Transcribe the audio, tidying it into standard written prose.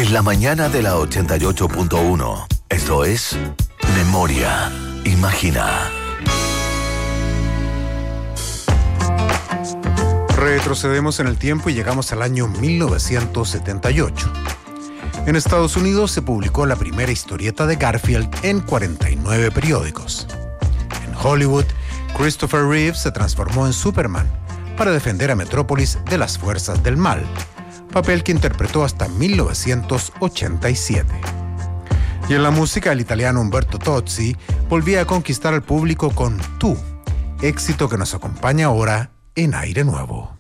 En la mañana de la 88.1. Esto es Memoria. Imagina. Retrocedemos en el tiempo y llegamos al año 1978. En Estados Unidos se publicó la primera historieta de Garfield en 49 periódicos. En Hollywood, Christopher Reeve se transformó en Superman para defender a Metrópolis de las fuerzas del mal, papel que interpretó hasta 1987. Y en la música, el italiano Umberto Tozzi volvía a conquistar al público con Tú, éxito que nos acompaña ahora en Aire Nuevo.